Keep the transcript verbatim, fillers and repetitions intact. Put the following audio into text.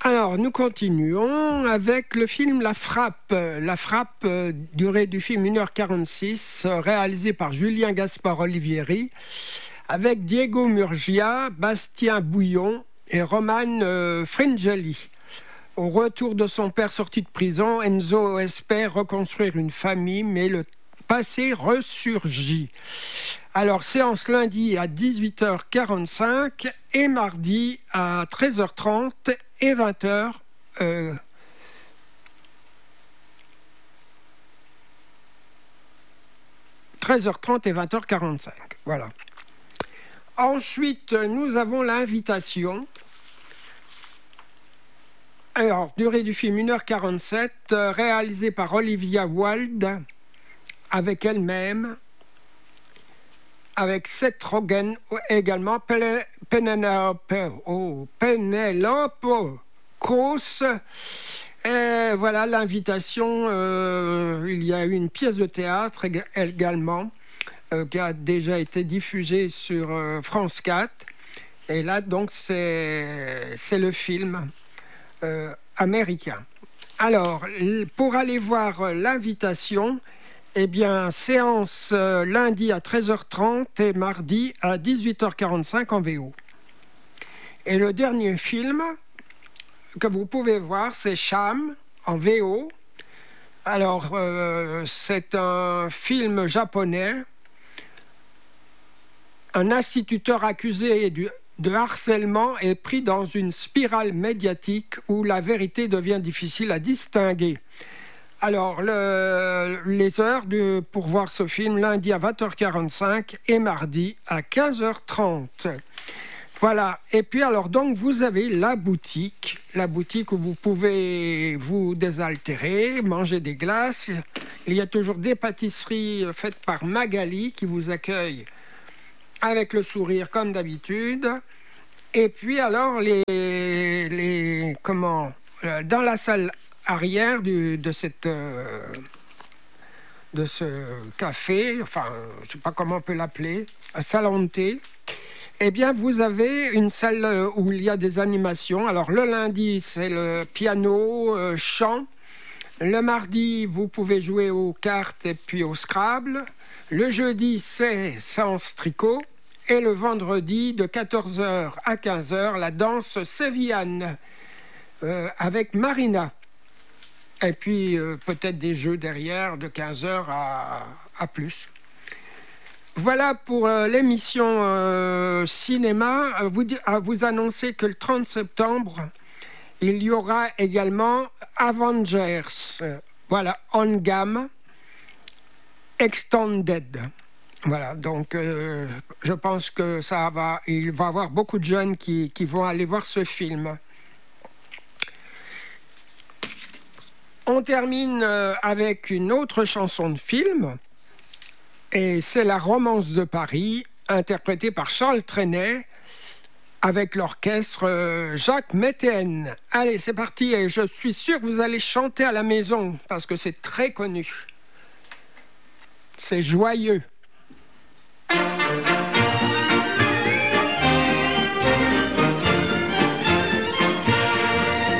Alors, nous continuons avec le film La Frappe. La Frappe, euh, durée du film une heure quarante-six, euh, réalisé par Julien Gaspard Olivieri, avec Diego Murgia, Bastien Bouillon et Roman euh, Fringeli. Au retour de son père sorti de prison, Enzo espère reconstruire une famille, mais le passé ressurgit. Alors, séance lundi à dix-huit heures quarante-cinq et mardi à treize heures trente et vingt heures. Euh, treize heures trente et vingt heures quarante-cinq. Voilà. Ensuite, nous avons l'invitation. Alors, durée du film une heure quarante-sept, euh, réalisé par Olivia Wilde, avec elle-même, avec Seth Rogen également, Pe- Penelope, oh, Penelope Cruz. Et voilà l'invitation. Euh, il y a eu une pièce de théâtre ég- également, euh, qui a déjà été diffusée sur euh, France quatre. Et là, donc, c'est, c'est le film euh, américain. Alors, l- pour aller voir euh, l'invitation, eh bien, séance euh, lundi à treize heures trente et mardi à dix-huit heures quarante-cinq en V O. Et le dernier film que vous pouvez voir, c'est Cham en V O. Alors, euh, c'est un film japonais. Un instituteur accusé du- de harcèlement est pris dans une spirale médiatique où la vérité devient difficile à distinguer. Alors, le- les heures de, pour voir ce film, lundi à vingt heures quarante-cinq et mardi à quinze heures trente. Voilà. Et puis, alors, donc, vous avez la boutique, la boutique où vous pouvez vous désaltérer, manger des glaces. Il y a toujours des pâtisseries faites par Magali qui vous accueille avec le sourire comme d'habitude. Et puis, alors, les, les comment, euh, dans la salle arrière du, de, cette, euh, de ce café, enfin, je ne sais pas comment on peut l'appeler, un salon de thé, eh bien, vous avez une salle où il y a des animations. Alors, le lundi, c'est le piano, euh, chant. Le mardi, vous pouvez jouer aux cartes et puis au Scrabble. Le jeudi, c'est séance tricot. Et le vendredi, de quatorze heures à quinze heures, la danse sévillane euh, avec Marina. Et puis, euh, peut-être des jeux derrière de quinze heures à, à plus. Voilà pour euh, l'émission euh, cinéma. Euh, vous, di- à vous annoncer que le trente septembre, il y aura également Avengers. Euh, voilà, on gamme, extended. Voilà, donc euh, je pense que ça va, il va y avoir beaucoup de jeunes qui, qui vont aller voir ce film. On termine euh, avec une autre chanson de film, et c'est La Romance de Paris, interprétée par Charles Trenet, avec l'orchestre euh, Jacques Methuen. Allez, c'est parti, et je suis sûr que vous allez chanter à la maison, parce que c'est très connu. C'est joyeux.